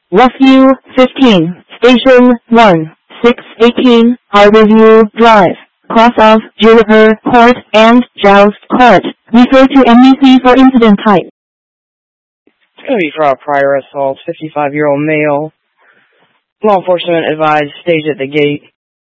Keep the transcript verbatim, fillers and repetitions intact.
Rescue fifteen, Station one, six eighteen, Harborview Drive, cross of Juniper Court and Joust Court. Refer to M E C for incident type. It's going to be for a prior assault, fifty-five-year-old male. Law enforcement advised, stage at the gate.